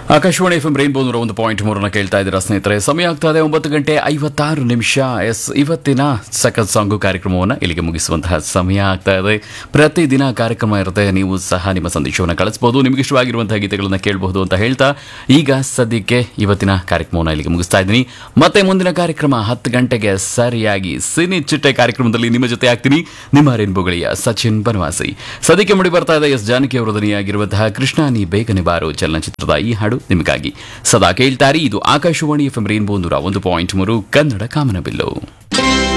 Akashvani FM rainbow 101.3 ಕೇಳ್ತಾ ಇದ್ದೀರಾ ಸ್ನೇಹಿತರೆ. ಸಮಯ ಆಗ್ತಾ ಇದೆ 9:56 ಎಸ್. ಇವತ್ತಿನ ಸಖತ್ ಸಾಂಗು ಕಾರ್ಯಕ್ರಮವನ್ನು ಇಲ್ಲಿಗೆ ಮುಗಿಸುವಂತಹ ಸಮಯ ಆಗ್ತಾ ಇದೆ. ಪ್ರತಿದಿನ ಕಾರ್ಯಕ್ರಮ ಇರುತ್ತೆ, ನೀವು ಸಹ ನಿಮ್ಮ ಸಂದೇಶವನ್ನು ಕಳಿಸಬಹುದು, ನಿಮಗೆ ಇಷ್ಟವಾಗಿರುವಂತಹ ಗೀತೆಗಳನ್ನು ಕೇಳಬಹುದು ಅಂತ ಹೇಳ್ತಾ ಈಗ ಸದ್ಯಕ್ಕೆ ಇವತ್ತಿನ ಕಾರ್ಯಕ್ರಮವನ್ನು ಇಲ್ಲಿಗೆ ಮುಗಿಸ್ತಾ ಇದ್ದೀನಿ. ಮತ್ತೆ ಮುಂದಿನ ಕಾರ್ಯಕ್ರಮ 10 ಗಂಟೆಗೆ ಸರಿಯಾಗಿ ಸಿನಿ ಚಿಟ್ಟೆ ಕಾರ್ಯಕ್ರಮದಲ್ಲಿ ನಿಮ್ಮ ಜೊತೆ ಆಗ್ತೀನಿ. ನಿಮ್ಮ ರೈನ್ಬೋಗಳಿಯ ಸಚಿನ್ ಬನವಾಸಿ. ಸದ್ಯಕ್ಕೆ ಮುಡಿ ಬರ್ತಾ ಇದೆ ಎಸ್ ಜಾನಕಿ ಅವರ ಧ್ವನಿಯಾಗಿರುವಂತಹ ಕೃಷ್ಣ ನೀ ಬೇಗನೆ ಬಾರು ಚಲನಚಿತ್ರದ ಈ ಹಾಡು ನಿಮಗಾಗಿ. ಸದಾ ಕೇಳ್ತಾರಿ, ಇದು ಆಕಾಶವಾಣಿ ಎಫ್ಎಂ ರೈನ್ಬೋ 101.3 ಕನ್ನಡ ಕಾಮನಬಿಲ್ಲು.